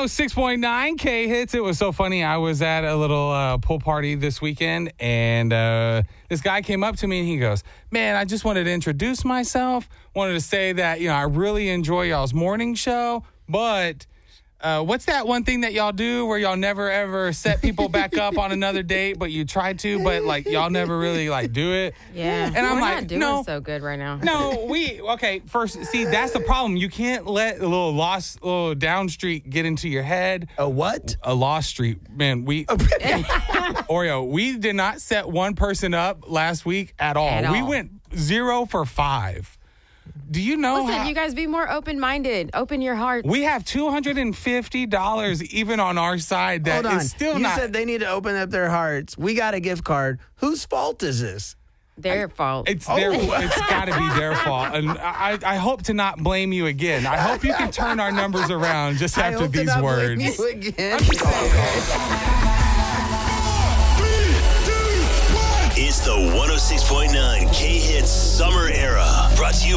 106.9 K hits. It was so funny. I was at a little pool party this weekend, and this guy came up to me and he goes, "Man, I just wanted to introduce myself. Wanted to say that, I really enjoy y'all's morning show, but what's that one thing that y'all do where y'all never ever set people back up on another date, but you try to, but like y'all never really like do it?" Yeah. And I'm We're like, not doing no. so good right now. No, first, see, that's the problem. You can't let a little down street get into your head. A what? A lost street. Man, Oreo, we did not set one person up last week at all. We went 0 for 5. Do you know Listen, you guys be more open-minded. Open your hearts. we have $250 even on our side that Hold on. is still you not. said they need to open up their hearts. We got a gift card. Whose fault is this? Their fault. It's got to be their fault. And I hope to not blame you again. I hope you can turn our numbers around just I after hope to these not blame words. you again. It's the 106.9 K Hits Summer Era. Brought to you